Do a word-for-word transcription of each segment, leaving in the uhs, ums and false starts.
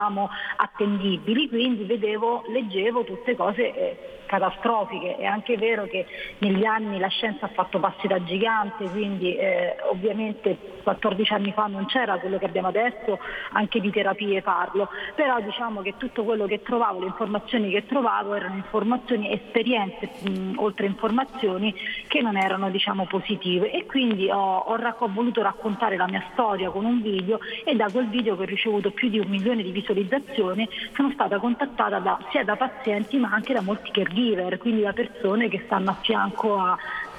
attendibili, quindi vedevo, leggevo tutte cose eh, catastrofiche. È anche vero che negli anni la scienza ha fatto passi da gigante, quindi eh, ovviamente quattordici anni fa non c'era quello che abbiamo adesso, anche di terapie parlo, però diciamo che tutto quello che trovavo, le informazioni che trovavo erano informazioni, esperienze mh, oltre informazioni che non erano diciamo positive, e quindi ho, ho, racco- ho voluto raccontare la mia storia con un video, e da quel video, che ho ricevuto più di un milione di visualizzazioni, sono stata contattata da, sia da pazienti ma anche da molti caregiver, quindi da persone che stanno a fianco a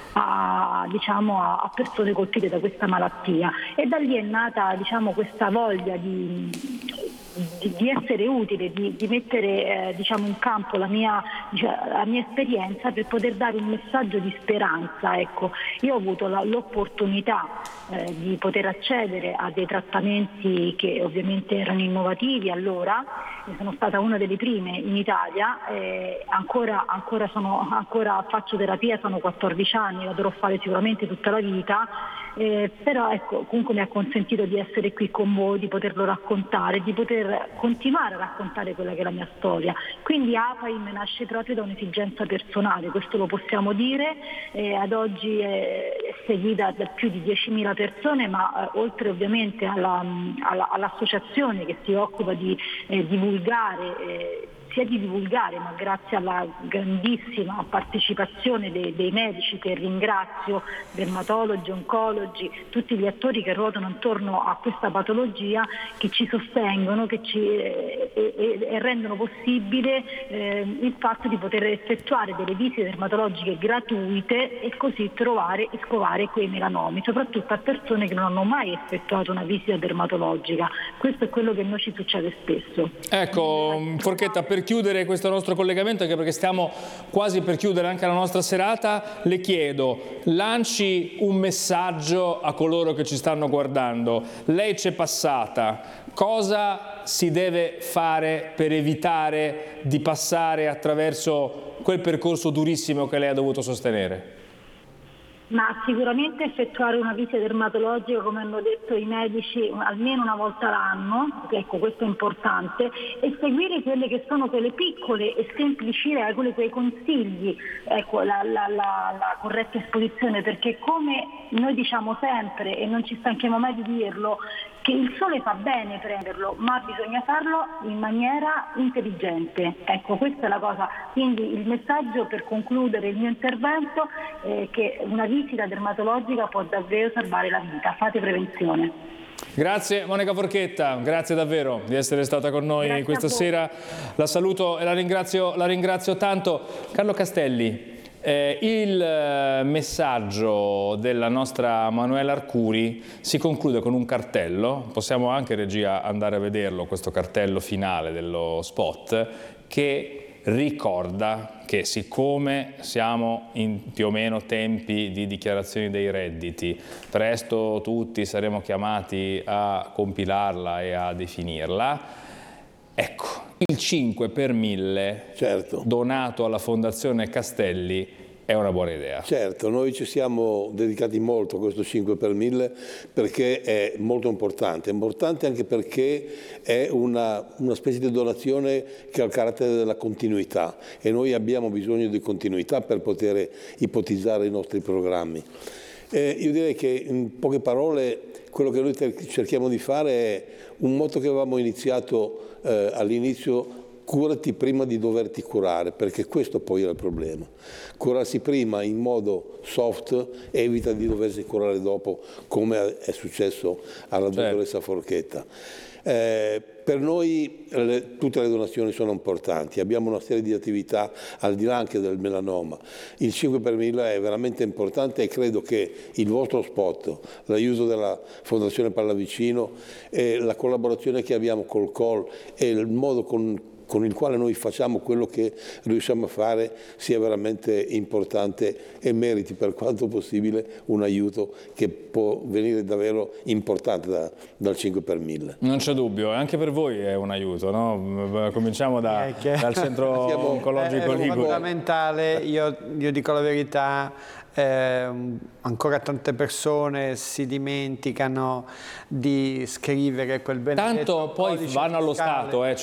A, diciamo, a persone colpite da questa malattia, e da lì è nata diciamo, questa voglia di, di, di essere utile, di, di mettere eh, diciamo, in campo la mia, diciamo, la mia esperienza per poter dare un messaggio di speranza. Ecco, io ho avuto la, l'opportunità eh, di poter accedere a dei trattamenti che ovviamente erano innovativi allora, sono stata una delle prime in Italia, eh, ancora, ancora, sono, ancora faccio terapia, sono quattordici anni, la dovrò fare sicuramente tutta la vita, eh, però ecco, comunque mi ha consentito di essere qui con voi, di poterlo raccontare, di poter continuare a raccontare quella che è la mia storia. Quindi APAIM nasce proprio da un'esigenza personale, questo lo possiamo dire, eh, ad oggi è, è seguita da più di diecimila persone, ma eh, oltre ovviamente alla, alla, all'associazione che si occupa di eh, divulgare eh, sia di divulgare, ma grazie alla grandissima partecipazione dei, dei medici, che ringrazio, dermatologi, oncologi, tutti gli attori che ruotano intorno a questa patologia, che ci sostengono, che ci, eh, e, e rendono possibile eh, il fatto di poter effettuare delle visite dermatologiche gratuite e così trovare e scovare quei melanomi, soprattutto a persone che non hanno mai effettuato una visita dermatologica. Questo è quello che a noi ci succede spesso. Ecco, Forchetta, per chiudere questo nostro collegamento, anche perché stiamo quasi per chiudere anche la nostra serata, le chiedo, lanci un messaggio a coloro che ci stanno guardando. Lei c'è passata, cosa si deve fare per evitare di passare attraverso quel percorso durissimo che lei ha dovuto sostenere? Ma sicuramente effettuare una visita dermatologica, come hanno detto i medici, almeno una volta l'anno, ecco, questo è importante, e seguire quelle che sono quelle piccole e semplici regole, quei consigli, ecco, la, la, la, la corretta esposizione, perché come noi diciamo sempre, e non ci stanchiamo mai di dirlo, che il sole fa bene prenderlo, ma bisogna farlo in maniera intelligente. Ecco, questa è la cosa. Quindi il messaggio, per concludere il mio intervento, è che una visita dermatologica può davvero salvare la vita. Fate prevenzione. Grazie Monica Forchetta, grazie davvero di essere stata con noi Grazie questa sera. La saluto e la ringrazio, la ringrazio tanto. Carlo Castelli, Eh, il messaggio della nostra Manuela Arcuri si conclude con un cartello, possiamo anche, regia, andare a vederlo, questo cartello finale dello spot, che ricorda che siccome siamo in più o meno tempi di dichiarazioni dei redditi, presto tutti saremo chiamati a compilarla e a definirla, ecco, il cinque per mille, certo, donato alla Fondazione Castelli è una buona idea. Certo, noi ci siamo dedicati molto a questo cinque per mille perché è molto importante, è importante anche perché è una, una specie di donazione che ha il carattere della continuità, e noi abbiamo bisogno di continuità per poter ipotizzare i nostri programmi. Eh, io direi che in poche parole quello che noi cerchiamo di fare è un motto che avevamo iniziato eh, all'inizio: curati prima di doverti curare, perché questo poi era il problema. Curarsi prima in modo soft evita di doversi curare dopo, come è successo alla dottoressa Forchetta. Eh, per noi le, tutte le donazioni sono importanti, abbiamo una serie di attività al di là anche del melanoma. Il cinque per mille è veramente importante, e credo che il vostro spot, l'aiuto della Fondazione Pallavicino e la collaborazione che abbiamo col C O L e il modo con con il quale noi facciamo quello che riusciamo a fare sia veramente importante e meriti per quanto possibile un aiuto che può venire davvero importante da, dal cinque per mille. Non c'è dubbio, anche per voi è un aiuto, no? Cominciamo da, dal centro Siamo, oncologico è Ligure. fondamentale, io, io dico la verità, eh, ancora tante persone si dimenticano di scrivere quel benedetto Tanto poi vanno allo fiscale. Stato, eh,